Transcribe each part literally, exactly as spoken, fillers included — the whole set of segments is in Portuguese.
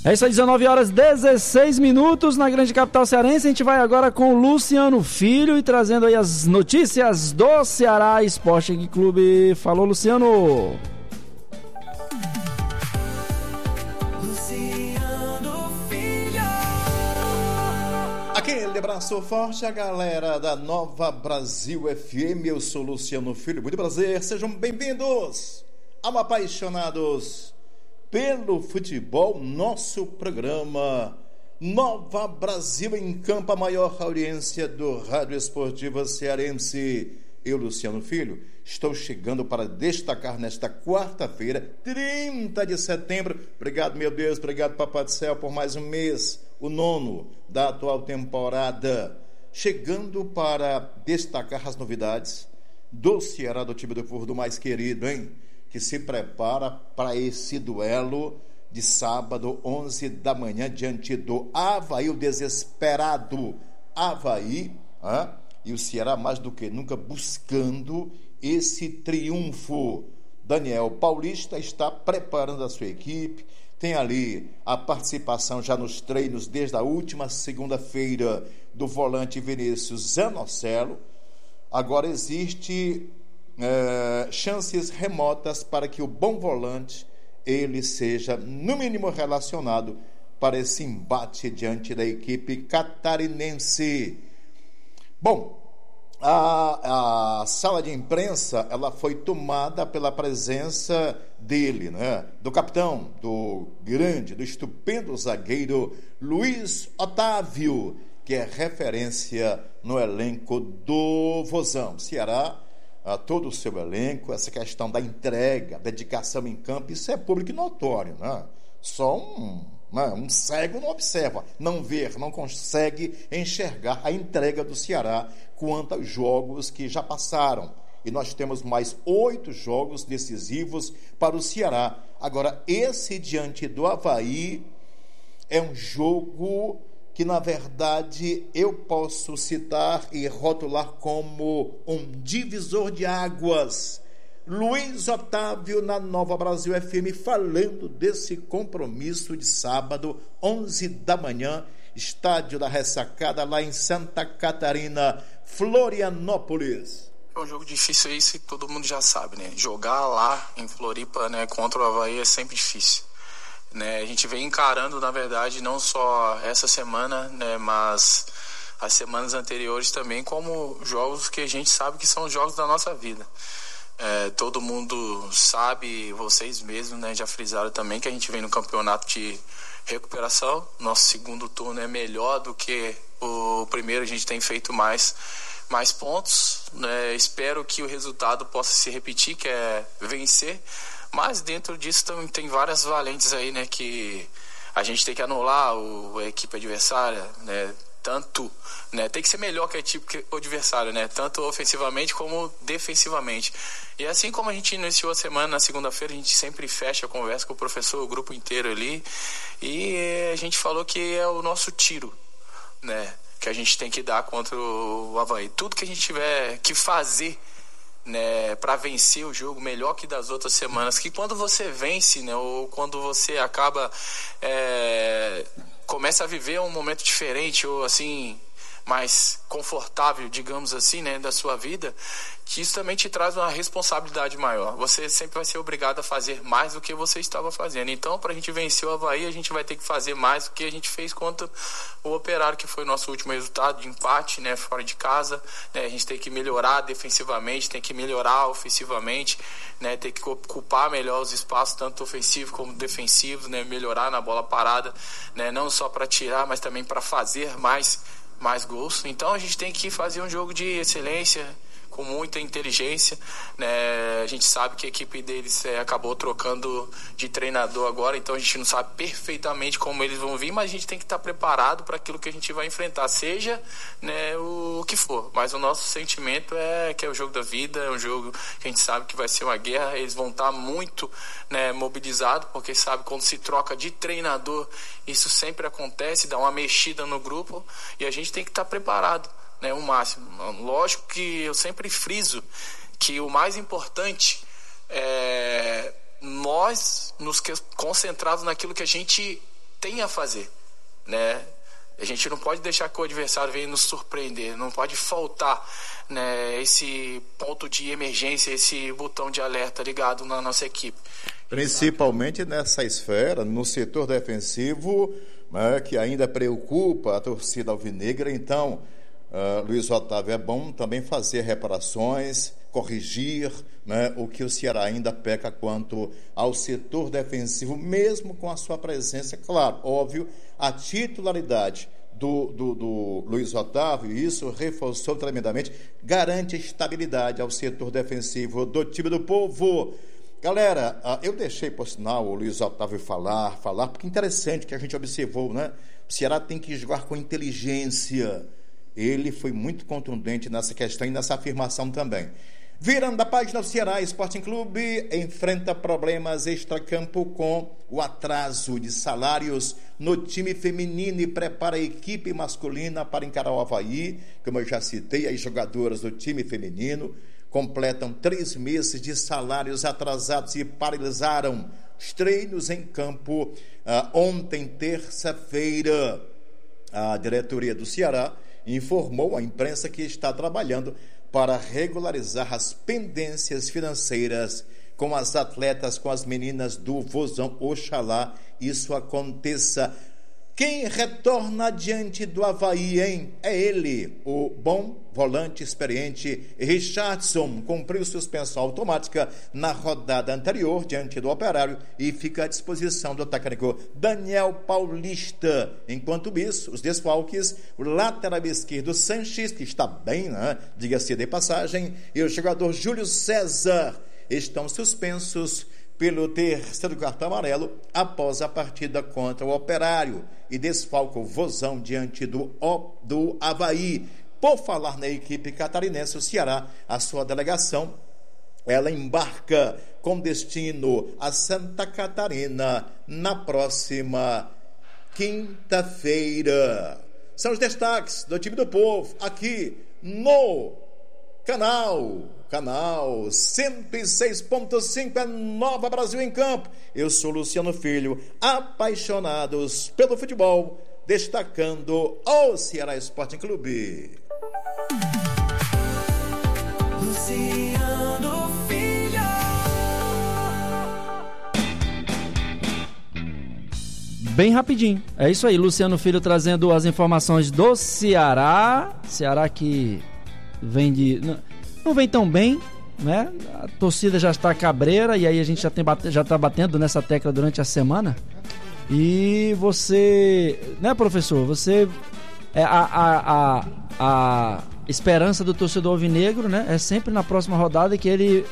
É isso aí, dezenove horas e dezesseis minutos na grande capital cearense. A gente vai agora com o Luciano Filho e trazendo aí as notícias do Ceará Esporte Clube. Falou, Luciano. Luciano Filho. Aquele abraço forte a galera da Nova Brasil F M. Eu sou Luciano Filho, muito prazer, sejam bem-vindos ao Apaixonados pelo Futebol, nosso programa Nova Brasil em Campo, a maior audiência do Rádio Esportivo Cearense. Eu, Luciano Filho, estou chegando para destacar nesta quarta-feira, trinta de setembro. Obrigado, meu Deus, obrigado, Papai do Céu, por mais um mês, o nono da atual temporada. Chegando para destacar as novidades do Ceará, do time do povo do mais querido, hein? Que se prepara para esse duelo de sábado, onze da manhã, diante do Avaí, o desesperado Avaí, hein? E o Ceará mais do que nunca buscando esse triunfo. Daniel Paulista está preparando a sua equipe, tem ali a participação já nos treinos desde a última segunda-feira do volante Vinícius Zanocelo. Agora existe é, chances remotas para que o bom volante ele seja no mínimo relacionado para esse embate diante da equipe catarinense. Bom, a, a sala de imprensa ela foi tomada pela presença dele, né? Do capitão, do grande, do estupendo zagueiro Luiz Otávio, que é referência no elenco do Vozão. Ceará, a todo o seu elenco, essa questão da entrega, dedicação em campo, isso é público e notório, né? Só um, né? um cego não observa, não vê, não consegue enxergar a entrega do Ceará quanto aos jogos que já passaram. E nós temos mais oito jogos decisivos para o Ceará. Agora, esse diante do Avaí é um jogo que, na verdade, eu posso citar e rotular como um divisor de águas. Luiz Otávio, na Nova Brasil F M, falando desse compromisso de sábado, onze da manhã, estádio da Ressacada, lá em Santa Catarina, Florianópolis. É um jogo difícil, isso que todo mundo já sabe, né? Jogar lá em Floripa, né, contra o Avaí é sempre difícil. Né, a gente vem encarando, na verdade, não só essa semana, né, mas as semanas anteriores também, como jogos que a gente sabe que são os jogos da nossa vida. É, todo mundo sabe, vocês mesmos, né, já frisaram também que a gente vem no campeonato de recuperação. Nosso segundo turno é melhor do que o primeiro, a gente tem feito mais, mais pontos. Né, espero que o resultado possa se repetir, que é vencer. Mas dentro disso também tem várias valentes aí, né, que a gente tem que anular o, a equipe adversária, né, tanto, né, tem que ser melhor que a equipe adversária, né, tanto ofensivamente como defensivamente. E assim como a gente iniciou a semana, na segunda-feira, a gente sempre fecha a conversa com o professor, o grupo inteiro ali, e a gente falou que é o nosso tiro, né, que a gente tem que dar contra o Avaí. Tudo que a gente tiver que fazer, né, para vencer o jogo melhor que das outras semanas, que quando você vence, né, ou quando você acaba é, começa a viver um momento diferente ou assim mais confortável, digamos assim, né, da sua vida, que isso também te traz uma responsabilidade maior. Você sempre vai ser obrigado a fazer mais do que você estava fazendo. Então, para a gente vencer o Avaí, a gente vai ter que fazer mais do que a gente fez contra o Operário, que foi o nosso último resultado de empate, né, fora de casa. Né, a gente tem que melhorar defensivamente, tem que melhorar ofensivamente, né, tem que ocupar melhor os espaços, tanto ofensivos como defensivos, né, melhorar na bola parada, né, não só para tirar, mas também para fazer mais mais gols. Então a gente tem que fazer um jogo de excelência, com muita inteligência, né? A gente sabe que a equipe deles é, acabou trocando de treinador agora, então a gente não sabe perfeitamente como eles vão vir, mas a gente tem que estar preparado para aquilo que a gente vai enfrentar, seja, né, o que for. Mas o nosso sentimento é que é o jogo da vida, é um jogo que a gente sabe que vai ser uma guerra. Eles vão estar muito, né, mobilizados, porque sabe, quando se troca de treinador, isso sempre acontece, dá uma mexida no grupo, e a gente tem que estar preparado, né, o máximo. Lógico que eu sempre friso que o mais importante é nós nos concentrados naquilo que a gente tem a fazer, né? A gente não pode deixar que o adversário venha nos surpreender, não pode faltar, né, esse ponto de emergência, esse botão de alerta ligado na nossa equipe. Principalmente nessa esfera, no setor defensivo, né, que ainda preocupa a torcida alvinegra. Então, uh, Luiz Otávio, é bom também fazer reparações, corrigir, né, o que o Ceará ainda peca quanto ao setor defensivo, mesmo com a sua presença, claro, óbvio, a titularidade do, do, do Luiz Otávio, e isso reforçou tremendamente, garante estabilidade ao setor defensivo do time do Povo. Galera, eu deixei, por sinal, o Luiz Otávio falar, falar, porque é interessante que a gente observou, né? O Ceará tem que jogar com inteligência. Ele foi muito contundente nessa questão e nessa afirmação também. Virando a página, do Ceará Sporting Clube enfrenta problemas extracampo com o atraso de salários no time feminino e prepara a equipe masculina para encarar o Avaí. Como eu já citei, as jogadoras do time feminino completam três meses de salários atrasados e paralisaram os treinos em campo. Uh, ontem, terça-feira, a diretoria do Ceará informou à imprensa que está trabalhando para regularizar as pendências financeiras com as atletas, com as meninas do Vozão. Oxalá isso aconteça. Quem retorna diante do Avaí, hein? É ele, o bom volante experiente Richardson. Cumpriu suspensão automática na rodada anterior diante do Operário e fica à disposição do técnico Daniel Paulista. Enquanto isso, os desfalques, o lateral esquerdo Sanches, que está bem, né? Diga-se de passagem, e o jogador Júlio César estão suspensos pelo terceiro cartão amarelo após a partida contra o Operário e desfalca o Vozão diante do, do Avaí. Por falar na equipe catarinense, o Ceará, a sua delegação, ela embarca com destino a Santa Catarina na próxima quinta-feira. São os destaques do time do Povo aqui no canal Canal cento e seis ponto cinco, é Nova Brasil em Campo. Eu sou Luciano Filho, apaixonados pelo futebol, destacando o Ceará Sporting Clube. Luciano Filho. Bem rapidinho, é isso aí, Luciano Filho trazendo as informações do Ceará. Ceará que vem de... não vem tão bem, né? A torcida já está cabreira e aí a gente já tem bate, já está batendo nessa tecla durante a semana. E você, né, professor? Você é a, a, a, a esperança do torcedor alvinegro, né? É sempre na próxima rodada que ele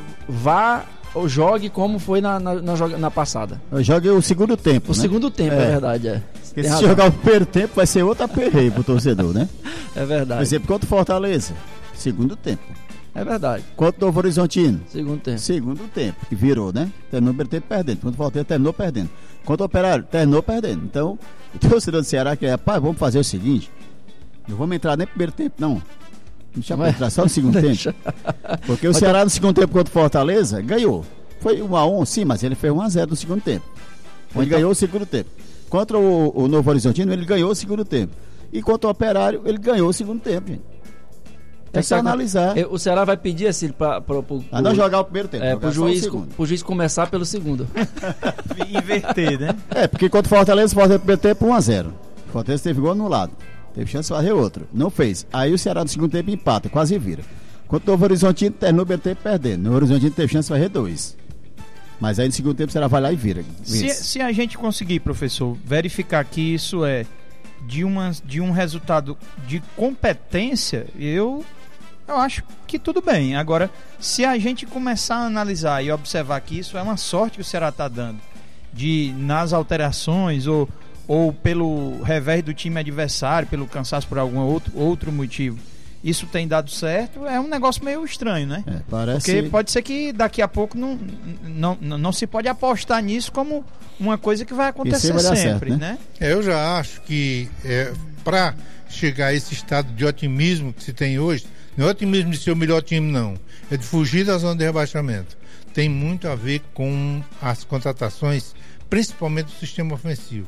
vá ou jogue como foi na, na, na, na passada. Jogue o segundo tempo. O né? segundo tempo, é, é verdade. É. Porque se razão. jogar o primeiro tempo vai ser outro aperreio pro torcedor, né? É verdade. Por exemplo, contra o Fortaleza, segundo tempo. É verdade. Contra o Novo Horizontino. Segundo tempo. Segundo tempo, que virou, né? Terminou o primeiro tempo perdendo. Contra o Fortaleza, terminou perdendo. Contra o Operário, terminou perdendo. Então, o torcedor do Ceará que é, pá, vamos fazer o seguinte, não vamos entrar nem no primeiro tempo, não. Deixa pra entrar só no segundo tempo. Porque o mas Ceará no segundo tempo contra o Fortaleza ganhou. Foi um a um, sim, mas ele fez um a zero no segundo tempo. Ele então... ganhou o segundo tempo. Contra o, o Novo Horizontino, ele ganhou o segundo tempo. E contra o Operário, ele ganhou o segundo tempo, gente. Tem que analisar. O Ceará vai pedir assim para a não jogar o primeiro tempo. É, pro juiz, pro juiz começar pelo segundo. Inverter, né? É, porque contra o Fortaleza, o Fortaleza no primeiro tempo um a zero. O Fortaleza teve gol anulado. Teve chance de fazer outro. Não fez. Aí o Ceará no segundo tempo empata, quase vira. Contra o Novo Horizontino, terminou o primeiro tempo perdendo. No Novo Horizontino teve chance de fazer dois. Mas aí no segundo tempo o Ceará vai lá e vira. Se, se a gente conseguir, professor, verificar que isso é de, uma, de um resultado de competência, eu... eu acho que tudo bem. Agora, se a gente começar a analisar e observar que isso é uma sorte que o Ceará está dando, de nas alterações ou, ou pelo revés do time adversário, pelo cansaço por algum outro, outro motivo, isso tem dado certo, é um negócio meio estranho, né? É, parece... Porque pode ser que daqui a pouco não, não, não, não se pode apostar nisso como uma coisa que vai acontecer vai sempre, certo, né? né? É, eu já acho que é, para chegar a esse estado de otimismo que se tem hoje, não é otimismo de ser o melhor time, não. É de fugir da zona de rebaixamento. Tem muito a ver com as contratações, principalmente do sistema ofensivo.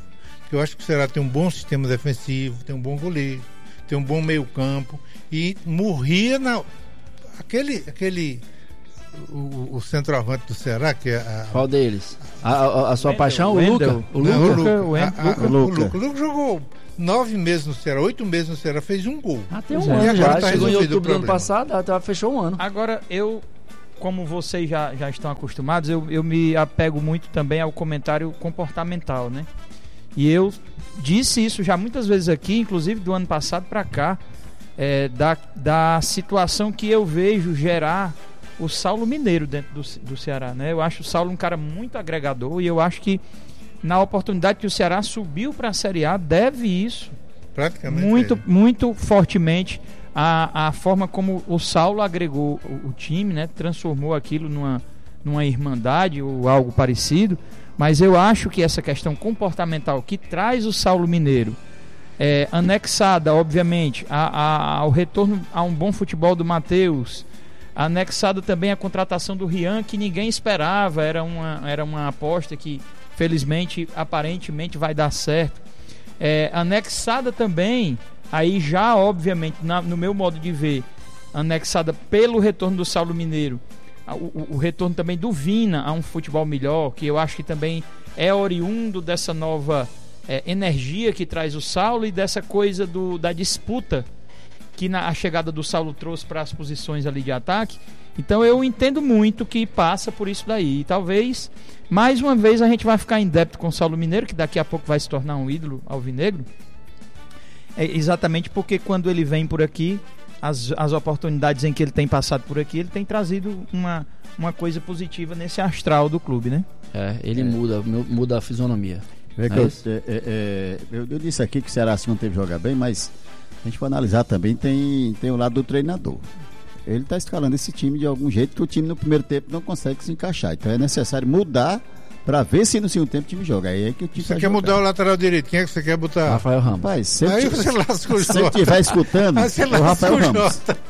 porque eu acho que o Ceará tem um bom sistema defensivo, tem um bom goleiro, tem um bom meio campo, e morria na... Aquele... aquele o, o centroavante do Ceará, que é a... Qual deles? A, a, a sua Wendel, paixão, o Wendel. Luca? O Não, Luca? o Luca, Luca. o A- a- Luca. o Luca. O Luca jogou nove meses no Ceará, oito meses no Ceará, fez um gol. Ah, tem Pois um é. ano E agora já. tá Chegou em resolvido o outubro do ano problema. passado, até fechou um ano. Agora, eu, como vocês já, já estão acostumados, eu, eu me apego muito também ao comentário comportamental, né? E eu disse isso já muitas vezes aqui, inclusive do ano passado para cá, é, da, da situação que eu vejo gerar o Saulo Mineiro dentro do, do Ceará, né? Eu acho o Saulo um cara muito agregador, e eu acho que na oportunidade que o Ceará subiu para a Série A, deve isso Praticamente. muito, é. muito fortemente a, a forma como o Saulo agregou o, o time, né? Transformou aquilo numa, numa irmandade ou algo parecido. Mas eu acho que essa questão comportamental que traz o Saulo Mineiro, é, anexada, obviamente, a, a, ao retorno a um bom futebol do Matheus, anexada também a contratação do Rian, que ninguém esperava, era uma, era uma aposta que felizmente, aparentemente vai dar certo. É, anexada também, aí já obviamente, na, no meu modo de ver, anexada pelo retorno do Saulo Mineiro, o, o, o retorno também do Vina a um futebol melhor, que eu acho que também é oriundo dessa nova é, energia que traz o Saulo e dessa coisa do, da disputa que na, a chegada do Saulo trouxe para as posições ali de ataque. Então eu entendo muito que passa por isso daí. E talvez, mais uma vez, a gente vai ficar em débito com o Saulo Mineiro, que daqui a pouco vai se tornar um ídolo alvinegro. É exatamente porque quando ele vem por aqui, as, as oportunidades em que ele tem passado por aqui, ele tem trazido uma, uma coisa positiva nesse astral do clube, né? É, ele muda, muda a fisionomia. É que É eu, isso? é, é, é, eu, eu disse aqui que o Ceará assim não teve que jogar bem, mas a gente for analisar também, tem, tem o lado do treinador. Ele está escalando esse time de algum jeito que o time no primeiro tempo não consegue se encaixar. Então é necessário mudar para ver se no segundo tempo o time joga. Aí é que o time Você vai quer jogar. mudar o lateral direito? Quem é que você quer botar? Rafael Ramos. Rapaz, se ele Aí tiver- você lasca o se ele Jota. estiver escutando, Aí você é o lasca Rafael o Ramos. Jota.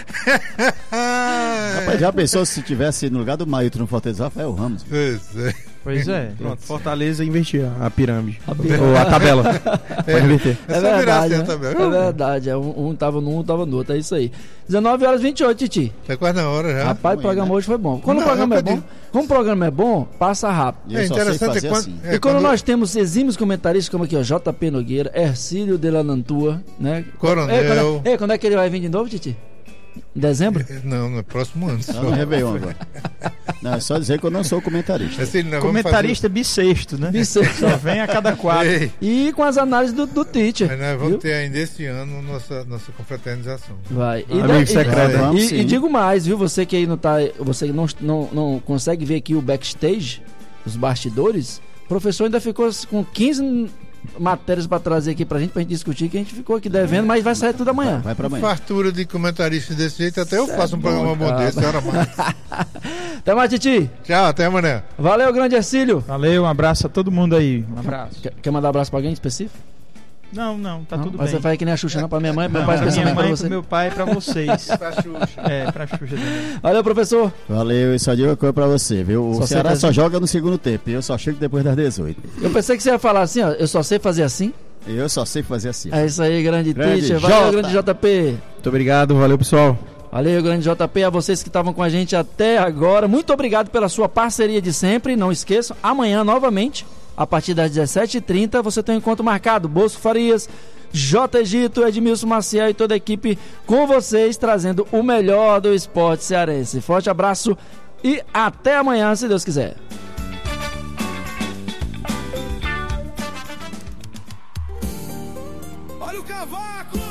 Rapaz, já pensou se tivesse no lugar do Maílton no Fortaleza, Rafael Ramos? Pois é. Pois é. Pronto, Fortaleza investir a pirâmide. A pirâmide. Ou a tabela. Pode inverter. É É só virar verdade, assim, né? tá vendo? É verdade. É, um, um tava num, um tava no outro. É isso aí. dezenove horas e vinte e oito, Titi. Tá quase na hora já. Rapaz, o Bom, programa né? hoje foi bom. Quando Não, o programa é eu bom, pedi. como o programa é bom, passa rápido. E eu É só sei interessante fazer quando- assim. é, e quando, quando- nós temos exímios comentaristas como aqui, ó, J P Nogueira, Ercílio de la Nantua, né? Coronel. Ei, quando, é, ei, quando é que ele vai vir de novo, Titi? Em dezembro? Não, no próximo ano. Só Só. no Réveillon agora. Não, é só dizer que eu não sou comentarista. Assim, nós vamos Comentarista bissexto, né? Bissexto. Só vem a cada quatro. fazer- E com as análises do, do Tite. Mas nós vamos viu? ter ainda esse ano nossa, nossa confraternização. Vai. E, Amigo da- e- secreto, e- vamos e, sim. digo mais, viu? Você que aí não tá. Você que não, não, não consegue ver aqui o backstage, os bastidores, o professor ainda ficou com quinze matérias pra trazer aqui pra gente, pra gente discutir, que a gente ficou aqui devendo, mas vai sair tudo amanhã. Vai pra amanhã. Fartura de comentarista desse jeito, até eu Cê faço é um programa bom, bom cara. desse, hora mais. Até mais, Titi. Tchau, até amanhã. Valeu, grande Ercílio. Valeu, um abraço a todo mundo aí. Um abraço. Quer, quer mandar um abraço pra alguém específico? Não, não, tá Não? tudo Mas bem. você faz que nem a Xuxa, não, pra minha mãe, pra Não, meu pai, pra minha especialmente pra mãe, você. pro meu pai e pra vocês. Pra Xuxa. É, pra Xuxa também. Valeu, professor. Valeu, e só digo uma coisa pra você, viu? O Só sei Ceará fazer- só joga no segundo tempo e eu só chego depois das dezoito. Eu pensei que você ia falar assim, ó, eu só sei fazer assim. Eu só sei fazer assim. É isso aí, grande, Grande Teacher. Valeu, Jota. grande J P. Muito obrigado, valeu pessoal. Valeu, grande J P, a vocês que estavam com a gente até agora. Muito obrigado pela sua parceria de sempre. Não esqueçam, amanhã novamente, a partir das dezessete e trinta, você tem um encontro marcado. Bosco Farias, J. Egito, Edmilson Maciel e toda a equipe com vocês, trazendo o melhor do esporte cearense. Forte abraço e até amanhã, se Deus quiser. Olha o cavaco!